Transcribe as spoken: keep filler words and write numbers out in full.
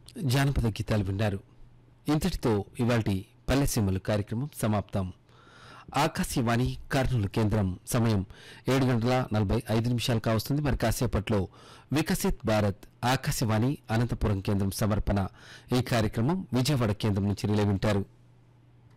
జానపద గీతాలు విన్నారు. ఇంతటితో ఇవాల్టి పల్లెసీమలు కార్యక్రమం సమాప్తం. ఆకాశవాణి కర్నూలు కేంద్రం సమయం ఏడు గంటల నలభై ఐదు నిమిషాలు కావస్తుంది. మరి కాసేపట్లో వికసిత్ భారత్ ఆకాశవాణి అనంతపురం కేంద్రం సమర్పణ ఈ కార్యక్రమం విజయవాడ కేంద్రం నుంచి రిలే వింటారు.